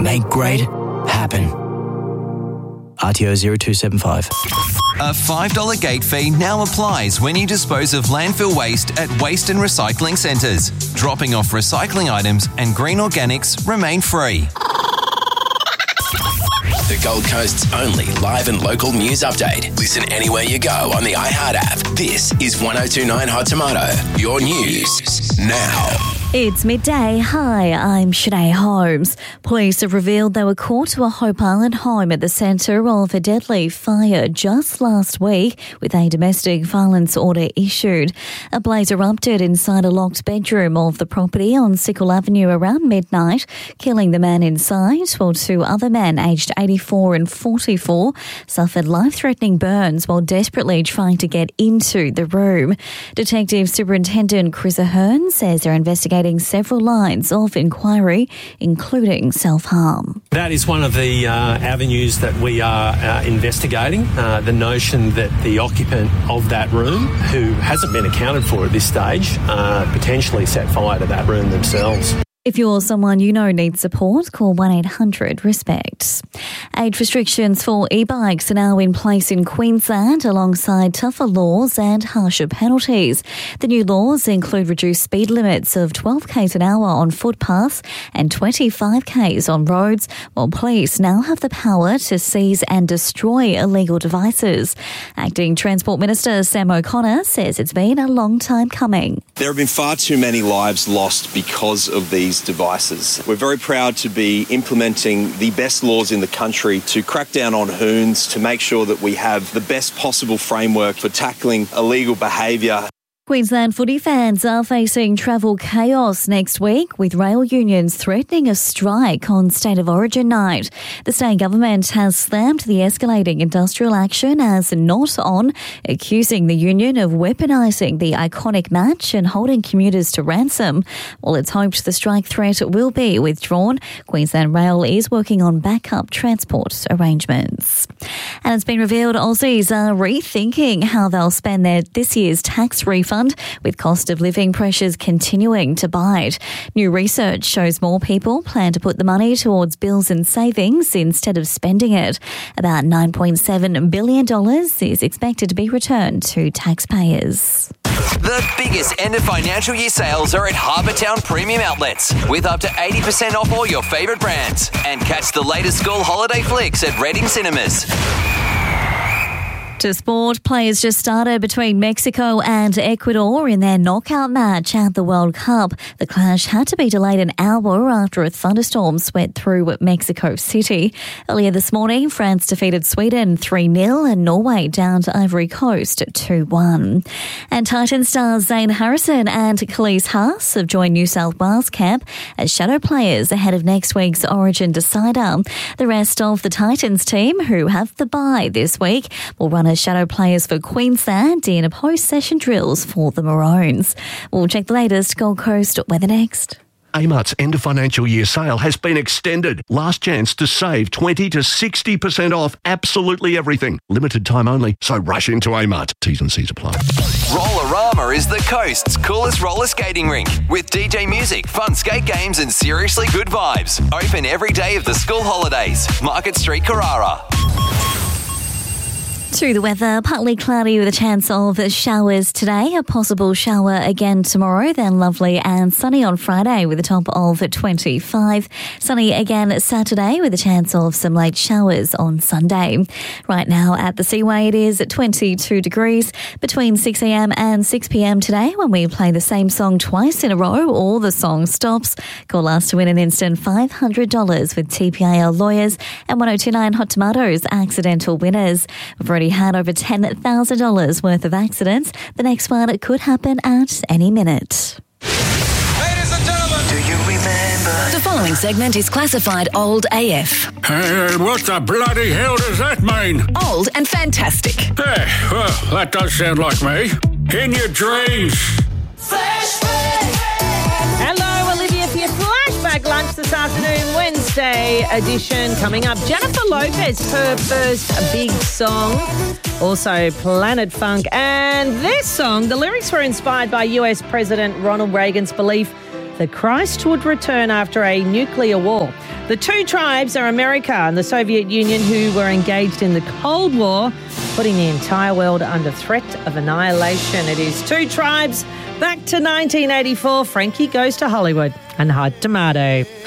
Make great happen. RTO 0275. A $5 gate fee now applies when you dispose of landfill waste at waste and recycling centres. Dropping off recycling items and green organics remain free. The Gold Coast's only live and local news update. Listen anywhere you go on the iHeart app. This is 1029 Hot Tomato. Your news now. It's midday. Hi, I'm Shanae Holmes. Police have revealed they were caught to a Hope Island home at the centre of a deadly fire just last week with a domestic violence order issued. A blaze erupted inside a locked bedroom of the property on Sickle Avenue around midnight, killing the man inside, while two other men aged 84 and 44 suffered life-threatening burns while desperately trying to get into the room. Detective Superintendent Chris Ahern says they're investigating several lines of inquiry, including self-harm. That is one of the avenues that we are investigating, the notion that the occupant of that room, who hasn't been accounted for at this stage, potentially set fire to that room themselves. If you're someone you know needs support, call 1-800-RESPECT. Age restrictions for e-bikes are now in place in Queensland alongside tougher laws and harsher penalties. The new laws include reduced speed limits of 12 k's an hour on footpaths and 25 k's on roads, while police now have the power to seize and destroy illegal devices. Acting Transport Minister Sam O'Connor says it's been a long time coming. There have been far too many lives lost because of these devices. We're very proud to be implementing the best laws in the country to crack down on hoons, to make sure that we have the best possible framework for tackling illegal behaviour. Queensland footy fans are facing travel chaos next week, with rail unions threatening a strike on State of Origin night. The state government has slammed the escalating industrial action as not on, accusing the union of weaponising the iconic match and holding commuters to ransom. While it's hoped the strike threat will be withdrawn, Queensland Rail is working on backup transport arrangements. And it's been revealed Aussies are rethinking how they'll spend this year's tax refund, with cost of living pressures continuing to bite. New research shows more people plan to put the money towards bills and savings instead of spending it. About $9.7 billion is expected to be returned to taxpayers. The biggest end of financial year sales are at Harbour Town Premium Outlets, with up to 80% off all your favourite brands. And catch the latest school holiday flicks at Reading Cinemas. To sport, players just started between Mexico and Ecuador in their knockout match at the World Cup. The clash had to be delayed an hour after a thunderstorm swept through Mexico City. Earlier this morning, France defeated Sweden 3-0 and Norway down to Ivory Coast 2-1. And Titan stars Zane Harrison and Khalees Haas have joined New South Wales camp as shadow players ahead of next week's Origin decider. The rest of the Titans team, who have the bye this week, will run as shadow players for Queensland in post-session drills for the Maroons. We'll check the latest Gold Coast weather next. Amart's end of financial year sale has been extended. Last chance to save 20 to 60% off absolutely everything. Limited time only, so rush into Amart. T's and C's apply. Rollerama is the coast's coolest roller skating rink, with DJ music, fun skate games and seriously good vibes. Open every day of the school holidays. Market Street, Carrara. To the weather, partly cloudy with a chance of showers today, a possible shower again tomorrow, then lovely and sunny on Friday with a top of 25. Sunny again Saturday with a chance of some late showers on Sunday. Right now at the Seaway it is 22 degrees between 6am and 6pm today when we play the same song twice in a row or the song stops. Call us to win an instant $500 with TPAL Lawyers and 1029 Hot Tomatoes accidental winners. We've already had over $10,000 worth of accidents. The next one could happen at any minute. Ladies and gentlemen, do you remember? The following segment is classified old AF. Hey, what the bloody hell does that mean? Old and fantastic. Hey, well, that does sound like me. In your dreams. Hello, Olivia, for your flashback lunch this afternoon, Wednesday edition coming up. Jennifer Lopez, her first big song. Also, Planet Funk. And this song, the lyrics were inspired by US President Ronald Reagan's belief the Christ would return after a nuclear war. The two tribes are America and the Soviet Union, who were engaged in the Cold War, putting the entire world under threat of annihilation. It is two tribes back to 1984. Frankie Goes to Hollywood and Hot Tomato.